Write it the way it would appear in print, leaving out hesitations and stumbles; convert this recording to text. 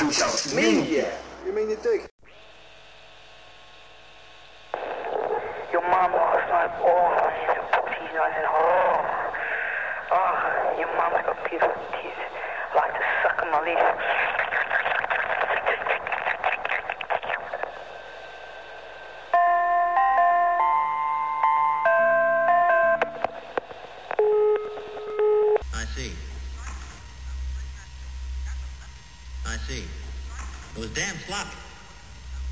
小命也。 You mean your dick? Your mom was like, oh, she's nice and your mom's got beautiful teeth. I like to suck on my leaf. I see. I see. It was damn sloppy.